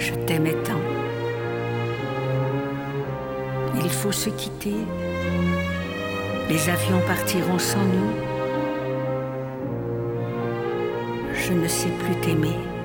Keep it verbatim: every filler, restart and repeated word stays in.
je t'aimais tant. Il faut se quitter, les avions partiront sans nous. Je ne sais plus t'aimer.